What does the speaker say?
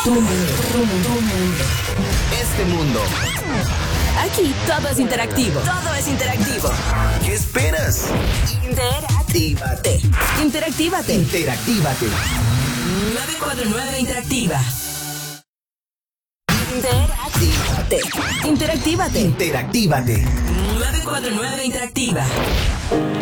Tu mundo. Este mundo. Aquí todo es interactivo. Todo es interactivo. ¿Qué esperas? Interactívate. Interactívate. Interactívate. 949 Interactiva. Interactívate. Interactívate. Interactívate. 949 Interactiva.